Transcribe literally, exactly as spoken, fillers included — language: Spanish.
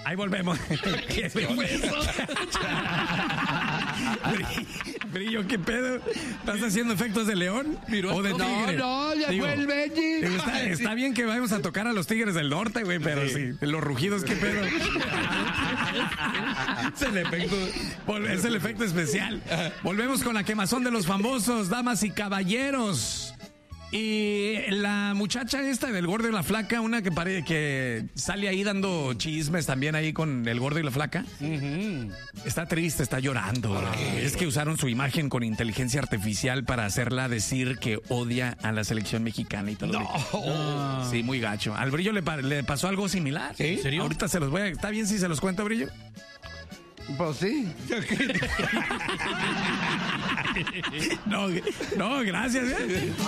Ahí volvemos. ¿Qué fue eso? Brillo, ¿qué pedo? ¿Estás haciendo efectos de león? ¿O de tigre? No, no, ya Digo, fue el Benji. Está, está bien que vayamos a tocar a los Tigres del Norte, güey, pero sí, sí los rugidos, ¿qué pedo? Es el efecto, es el efecto especial. Volvemos con la quemazón de los famosos, damas y caballeros. Y la muchacha esta del gordo y la flaca, una que pare, que sale ahí dando chismes también ahí con el gordo y la flaca, uh-huh. Está triste, está llorando. Es que usaron su imagen con inteligencia artificial para hacerla decir que odia a la selección mexicana y todo. No. no. Sí, muy gacho. Al Brillo le, le pasó algo similar. ¿Sí? ¿En serio? Ahorita se los voy a... ¿Está bien si se los cuento, Brillo? Pues sí. no, no, gracias. ¿eh?